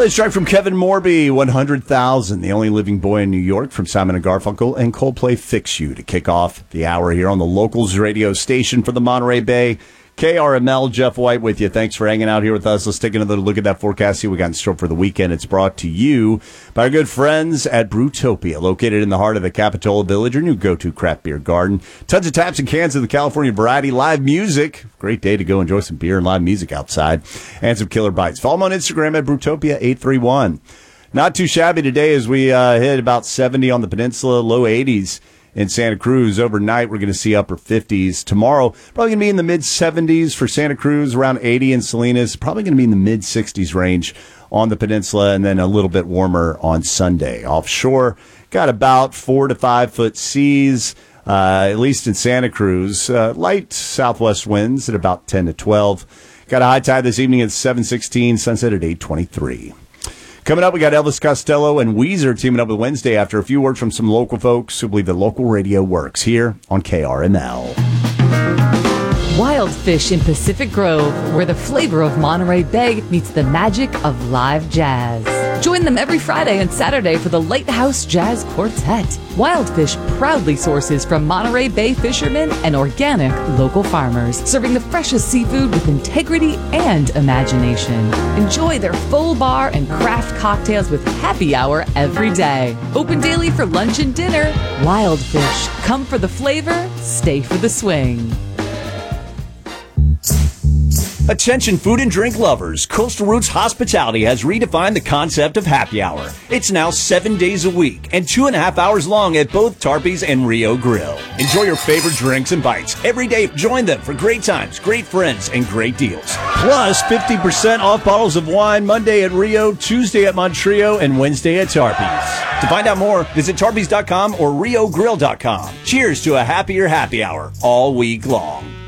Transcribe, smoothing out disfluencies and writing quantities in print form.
Latest track from Kevin Morby, 100,000, the only living boy in New York, from Simon & Garfunkel and Coldplay, Fix You, to kick off the hour here on the Locals radio station for the Monterey Bay. KRML, Jeff White with you. Thanks for hanging out here with us. Let's take another look at that forecast, see what we got in store for the weekend. It's brought to you by our good friends at Brewtopia, located in the heart of the Capitola Village, your new go-to craft beer garden. Tons of taps and cans of the California variety, live music. Great day to go enjoy some beer and live music outside, and some killer bites. Follow them on Instagram at Brewtopia831. Not too shabby today as we hit about 70 on the peninsula, low 80s. In Santa Cruz. Overnight, we're going to see upper 50s. Tomorrow, probably going to be in the mid-70s for Santa Cruz, around 80 in Salinas. Probably going to be in the mid-60s range on the peninsula, and then a little bit warmer on Sunday. Offshore, got about 4 to 5 foot seas, at least in Santa Cruz. Light southwest winds at about 10 to 12. Got a high tide this evening at 7:16, sunset at 8:23. Coming up, we got Elvis Costello and Weezer teaming up with Wednesday after a few words from some local folks who believe that local radio works here on KRML. Wild Fish in Pacific Grove, where the flavor of Monterey Bay meets the magic of live jazz. Join them every Friday and Saturday for the Lighthouse Jazz Quartet. Wild Fish proudly sources from Monterey Bay fishermen and organic local farmers, serving the freshest seafood with integrity and imagination. Enjoy their full bar and craft cocktails with happy hour every day. Open daily for lunch and dinner. Wild Fish. Come for the flavor, stay for the swing. Attention food and drink lovers, Coastal Roots Hospitality has redefined the concept of happy hour. It's now 7 days a week and 2.5 hours long at both Tarpey's and Rio Grill. Enjoy your favorite drinks and bites every day. Join them for great times, great friends, and great deals. Plus 50% off bottles of wine Monday at Rio, Tuesday at Montrio, and Wednesday at Tarpey's. To find out more, visit tarpeys.com or riogrill.com. Cheers to a happier happy hour all week long.